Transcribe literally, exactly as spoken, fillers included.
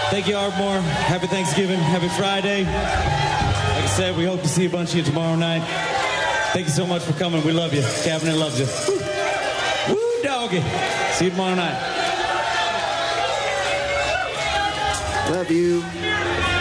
Thank you, Ardmore. Happy Thanksgiving. Happy Friday. Like I said, we hope to see a bunch of you tomorrow night. Thank you so much for coming. We love you. Cabinet loves you. Woo, Woo doggy. See you tomorrow night. Love you.